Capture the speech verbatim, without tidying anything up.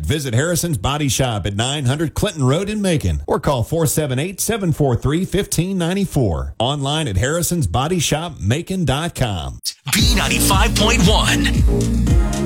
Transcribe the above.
visit Harrison's Body Shop at nine hundred Clinton Road in Macon or call four seven eight, seven four three, one five nine four. Online at harrisons body shop macon dot com. B ninety-five point one.